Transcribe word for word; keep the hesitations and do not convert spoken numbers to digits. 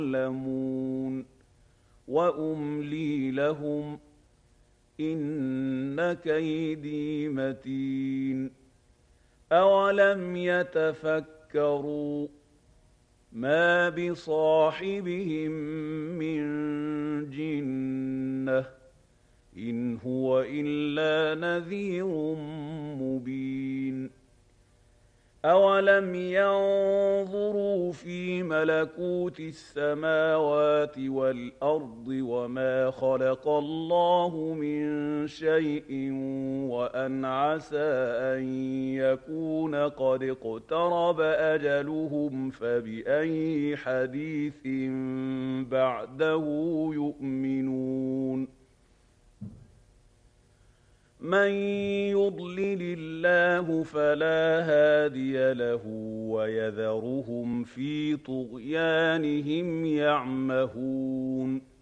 يعلمون وأملي لهم إن كيدي متين أولم يتفكروا ما بصاحبهم من جنة إن هو إلا نذير مبين أولم ينظروا في ملكوت السماوات والأرض وما خلق الله من شيء وأن عسى أن يكون قد اقترب أجلهم فبأي حديث بعده يؤمنون من يضلل الله فلا هادي له ويذرهم في طغيانهم يعمهون